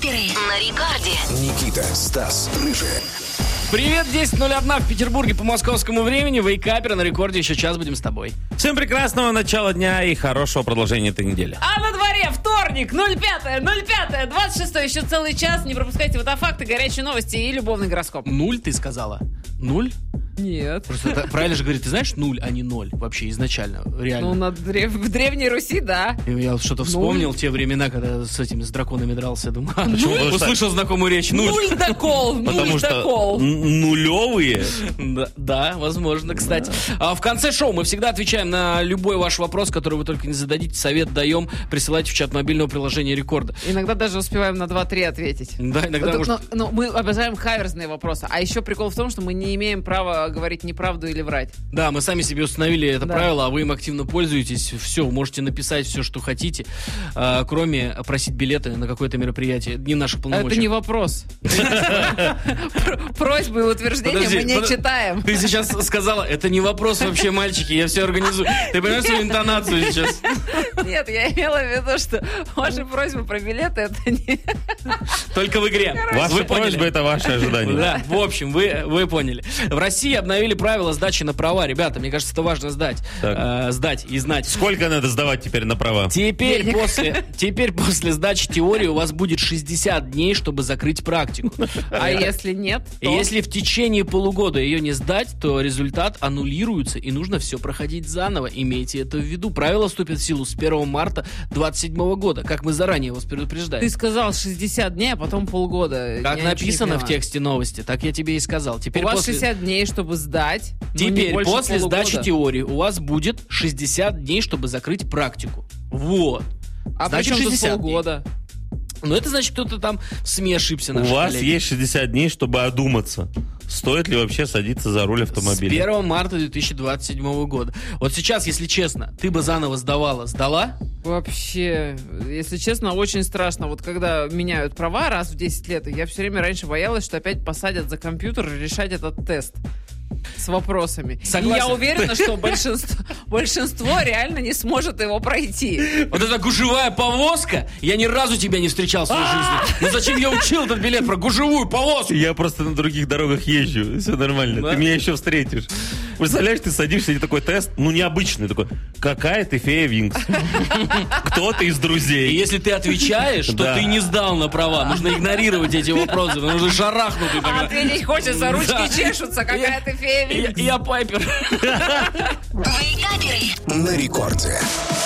Вейкаперы на рекорде. Никита, Стас, Рыжая. Привет, 10:01 в Петербурге по московскому времени. Вейкаперы на рекорде, еще час будем с тобой. Всем прекрасного начала дня и хорошего продолжения этой недели. А на дворе вторник, 05, 26, еще целый час. Не пропускайте фотофакты, горячие новости и любовный гороскоп. 0 ты сказала? 0? Нет. Просто это правильно же говорит, ты знаешь 0, а не 0 вообще изначально, реально. В Древней Руси, да. И я что-то вспомнил те времена, когда с этими драконами дрался. Думаю, услышал знакомую речь. Нуль да кол, Потому что нулевые. Да, возможно, кстати. В конце шоу мы всегда отвечаем на любой ваш вопрос, который вы только не зададите. Совет даем. Присылайте в чат мобильного приложения Рекорда. Иногда даже успеваем на 2-3 ответить. Да, иногда Но мы обожаем хаверзные вопросы. А еще прикол в том, что мы не имеем права говорить неправду или врать. Да, мы сами себе установили это Да. правило, а вы им активно пользуетесь. Все, можете написать все, что хотите, кроме просить билеты на какое-то мероприятие. Не наших полномочий. Это не вопрос. Просьбы и утверждения мы не читаем. Ты сейчас сказала, это не вопрос вообще, мальчики, я все организую. Ты понимаешь свою интонацию сейчас? Нет, я имела в виду, что ваши просьбы про билеты это не... Только в игре. Ваши Вы поняли? просьбы — это ваши ожидания. Да, в общем, вы поняли. В России обновили правила сдачи на права. Ребята, мне кажется, это важно сдать. Сдать и знать. Сколько надо сдавать теперь на права? Теперь после сдачи теории у вас будет 60 дней, чтобы закрыть практику. А если нет, И то... если в течение полугода ее не сдать, то результат аннулируется, и нужно все проходить заново. Имейте это в виду. Правила вступят в силу с 1 марта 2027 года, как мы заранее вас предупреждали. Ты сказал 60 дней, а потом полгода. Как Я ничего написано не в поняла. тексте новости, так я тебе и сказал. Теперь У вас после... 60 дней, чтобы сдать. но не Теперь, больше после полугода. сдачи теории у вас будет 60 дней, чтобы закрыть практику. Вот. А Значит, причем тут 60 дней. полгода? Но это значит, кто-то там в СМИ ошибся. У наши вас коллеги. есть 60 дней, чтобы одуматься. Стоит ли вообще садиться за руль С автомобиля? 1 марта 2027 года. Вот сейчас, если честно, ты бы заново сдала? Вообще, если честно, очень страшно. Вот когда меняют права раз в 10 лет, я все время раньше боялась, что опять посадят за компьютер решать этот тест с вопросами. Согласен. И я уверена, что большинство реально не сможет его пройти. Вот эта гужевая повозка, я ни разу тебя не встречал в своей жизни. Ну зачем я учил этот билет про гужевую повозку? Я просто на других дорогах езжу, все нормально. Да? Ты меня еще встретишь. Представляешь, ты садишься, и такой тест, необычный такой. Какая ты фея Винкс? Кто ты из И друзей? если ты отвечаешь, что Да. ты не сдал на права, нужно игнорировать эти вопросы, нужно шарахнутый А тогда. ответить хочется, ручки Да. чешутся, какая ты фея. Я Пайпер. Вейкаперы. На рекорде.